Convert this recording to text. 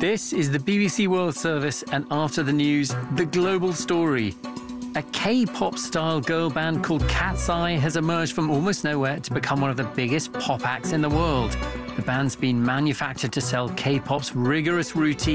This is the BBC World Service, and after the news, the global story. A K-pop style girl band called Cat's Eye has emerged from almost nowhere to become one of the biggest pop acts in the world. The band's been manufactured to sell K-pop's rigorous routine